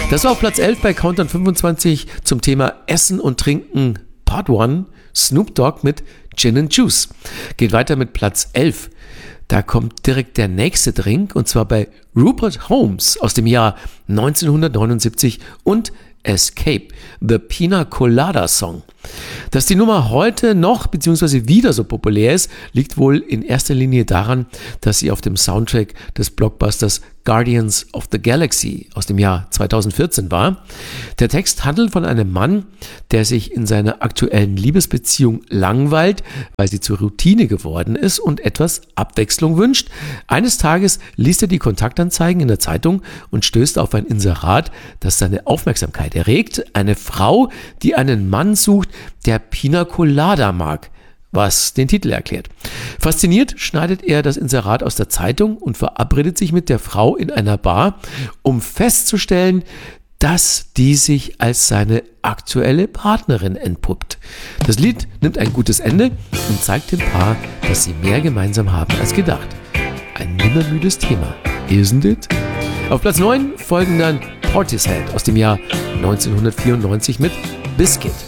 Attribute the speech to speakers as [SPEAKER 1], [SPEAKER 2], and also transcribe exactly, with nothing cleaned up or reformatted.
[SPEAKER 1] Das war auf Platz elf bei Countdown fünfundzwanzig zum Thema Essen und Trinken Part eins, Snoop Dogg mit Gin and Juice. Geht weiter mit Platz elf. Da kommt direkt der nächste Drink und zwar bei Rupert Holmes aus dem Jahr neunzehnhundertneunundsiebzig und Escape, The Pina Colada Song. Dass die Nummer heute noch bzw. wieder so populär ist, liegt wohl in erster Linie daran, dass sie auf dem Soundtrack des Blockbusters Guardians of the Galaxy aus dem Jahr zweitausendvierzehn war. Der Text handelt von einem Mann, der sich in seiner aktuellen Liebesbeziehung langweilt, weil sie zur Routine geworden ist und etwas Abwechslung wünscht. Eines Tages liest er die Kontaktanzeigen in der Zeitung und stößt auf ein Inserat, das seine Aufmerksamkeit erregt. Eine Frau, die einen Mann sucht, der Pina Colada mag, was den Titel erklärt. Fasziniert schneidet er das Inserat aus der Zeitung und verabredet sich mit der Frau in einer Bar, um festzustellen, dass die sich als seine aktuelle Partnerin entpuppt. Das Lied nimmt ein gutes Ende und zeigt dem Paar, dass sie mehr gemeinsam haben als gedacht. Ein nimmermüdes Thema, isn't it? Auf Platz neun folgen dann Portishead aus dem Jahr neunzehnhundertvierundneunzig mit Biscuit.